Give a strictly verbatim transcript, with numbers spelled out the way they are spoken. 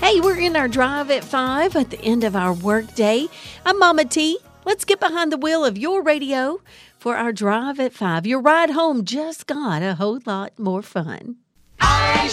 Hey, we're in our drive at five at the end of our work day. I'm Mama T. Let's get behind the wheel of your radio for our drive at five. Your ride home just got a whole lot more fun. I